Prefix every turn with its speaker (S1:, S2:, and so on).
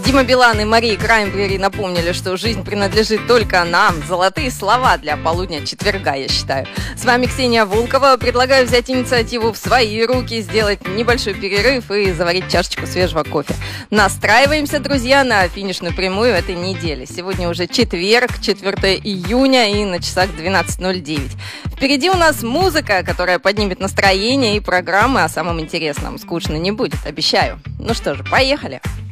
S1: Дима Билан и Мария Краймбрери напомнили, что жизнь принадлежит только нам. Золотые слова для полудня четверга, я считаю. С вами Ксения Волкова. Предлагаю взять инициативу в свои руки, сделать небольшой перерыв и заварить чашечку свежего кофе. Настраиваемся, друзья, на финишную прямую этой недели. Сегодня уже четверг, 4 июня, и на часах 12:09. Впереди у нас музыка, которая поднимет настроение, и программы о самом интересном. Скучно не будет, обещаю. Ну что же, поехали!